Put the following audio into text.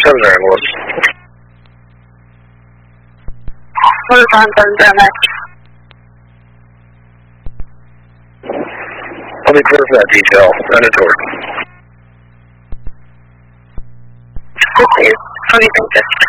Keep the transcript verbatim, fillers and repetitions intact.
seven nine one. What is on seven seven nine? I'll be clear for that detail. Mandatory. This is twenty-three.